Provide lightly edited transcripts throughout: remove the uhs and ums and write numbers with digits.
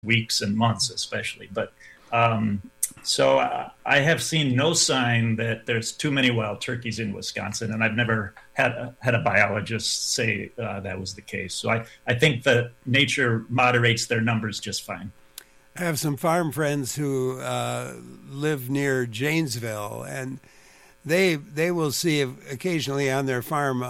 weeks and months, especially. But so I have seen no sign that there's too many wild turkeys in Wisconsin, and I've never had a biologist say that was the case. So I think that nature moderates their numbers just fine. I have some farm friends who live near Janesville, and they will see occasionally on their farm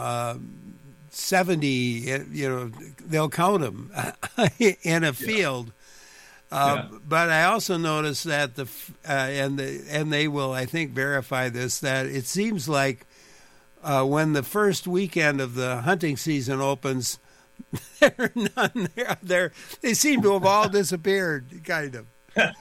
70. They'll count them in a field. But I also noticed that and they will, I think, verify this, that it seems like when the first weekend of the hunting season opens, there are none there. They seem to have all disappeared, kind of.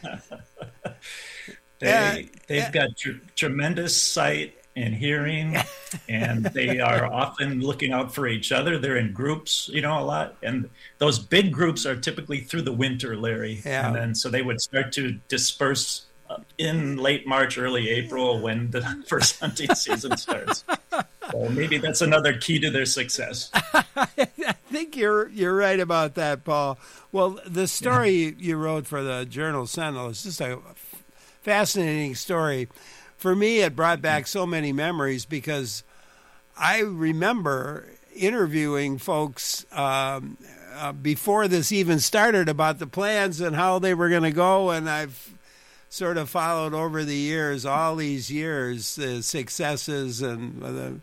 They've got tremendous sight and hearing, and they are often looking out for each other. They're in groups, a lot. And those big groups are typically through the winter, Larry. Yeah. And then so they would start to disperse in late March, early April, when the first hunting season starts. So maybe that's another key to their success. I think you're right about that, Paul. Well, the story you wrote for the Journal Sentinel is just a fascinating story. For me, it brought back so many memories because I remember interviewing folks before this even started about the plans and how they were going to go, and I've sort of followed over the years, all these years, the successes, and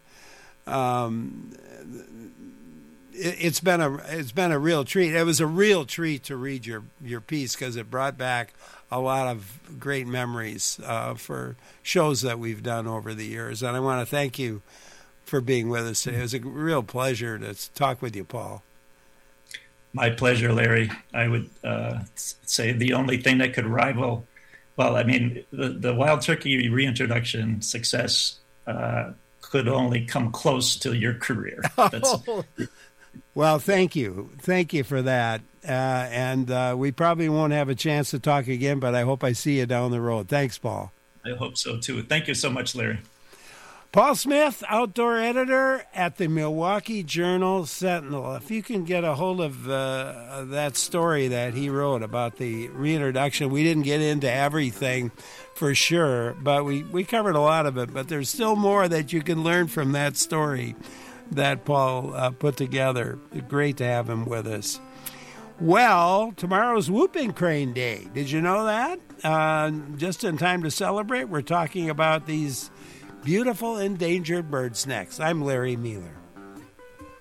it's been a real treat. It was a real treat to read your piece because it brought back a lot of great memories for shows that we've done over the years. And I want to thank you for being with us today. It was a real pleasure to talk with you, Paul. My pleasure, Larry. I would say the only thing that could rival, the wild turkey reintroduction success could only come close to your career. Well, thank you. Thank you for that. And we probably won't have a chance to talk again, but I hope I see you down the road. Thanks, Paul. I hope so, too. Thank you so much, Larry. Paul Smith, outdoor editor at the Milwaukee Journal Sentinel. If you can get a hold of that story that he wrote about the reintroduction, we didn't get into everything for sure, but we covered a lot of it. But there's still more that you can learn from that story that Paul put together. Great to have him with us. Well, tomorrow's Whooping Crane Day. Did you know that? Just in time to celebrate, we're talking about these beautiful endangered birds next. I'm Larry Mueller.